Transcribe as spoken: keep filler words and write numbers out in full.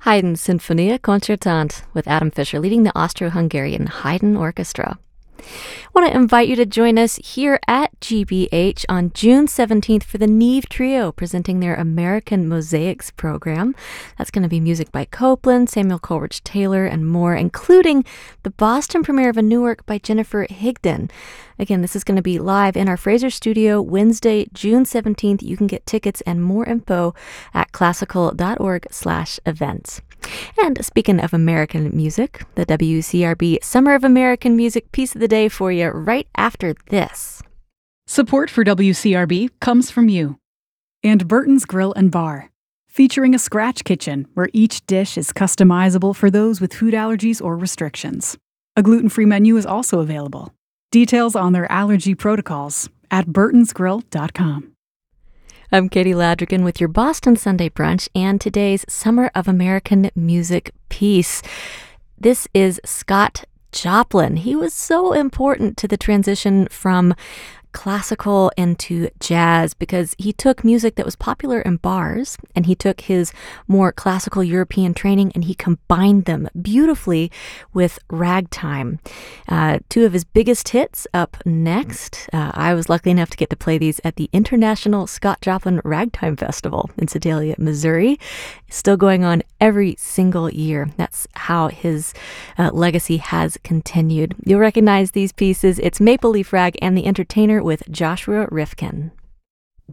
Haydn Sinfonia Concertante with Adam Fischer leading the Austro-Hungarian Haydn Orchestra. I want to invite you to join us here at G B H on June seventeenth for the Neve Trio presenting their American Mosaics program. That's going to be music by Copland, Samuel Coleridge Taylor, and more, including the Boston premiere of a new work by Jennifer Higdon. Again, this is going to be live in our Fraser studio Wednesday, June seventeenth. You can get tickets and more info at classical.org slash events. And speaking of American music, the W C R B Summer of American Music piece of the day for you right after this. Support for W C R B comes from you. And Burton's Grill and Bar, featuring a scratch kitchen where each dish is customizable for those with food allergies or restrictions. A gluten-free menu is also available. Details on their allergy protocols at burtons grill dot com. I'm Katie Ladrigan with your Boston Sunday Brunch and today's Summer of American Music piece. This is Scott Joplin. He was so important to the transition from classical into jazz because he took music that was popular in bars and he took his more classical European training and he combined them beautifully with ragtime. Uh, two of his biggest hits up next. Uh, I was lucky enough to get to play these at the International Scott Joplin Ragtime Festival in Sedalia, Missouri. Still going on every single year. That's how his uh, legacy has continued. You'll recognize these pieces. It's Maple Leaf Rag and the Entertainer with Joshua Rifkin.